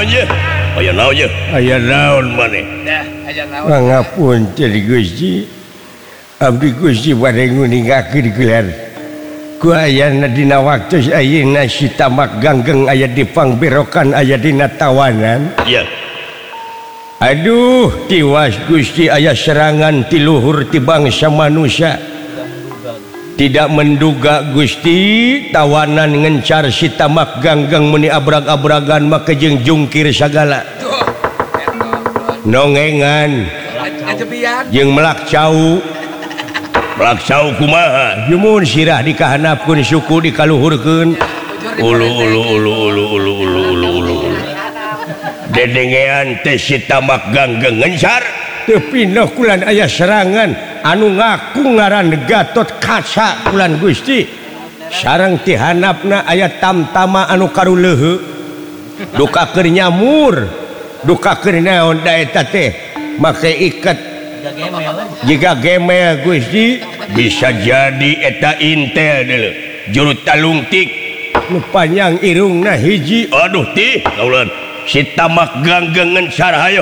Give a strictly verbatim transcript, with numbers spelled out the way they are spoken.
aya naon maneh ngapun jadi Gusti abdi Gusti bade nguningakeun gelar ku ayana dina waktu ayeuna si tamak ganggeng aya di pangberokan aya dina tawanan iya aduh tiwas Gusti aya serangan ti luhur ti bangsa manusia tidak menduga Gusti tawanan ngencar si tamak ganggeng meni abrag-abragan make jeung jungkir sagala nongengan jeung melak cau melak cau kumaha jumun sirah dikahanapkeun suku dikaluhurkeun ulu ulu ulu ulu ulu ulu ulu ulu dedengean teh si tamak ganggeng ngencar teu pindah kulan aya serangan anu ngaku ngaran Gatot Kaca kulan Gusti sareng ti handapna aya tamtama anu karu leuheu dukakeun nyamur dukakeun naon da eta teh make iket jika gemel Gusti bisa jadi eta intel deuleu juru talungtik nu panjang irungna hiji aduh ti kaulan si tamak ganggeng ngencar hayo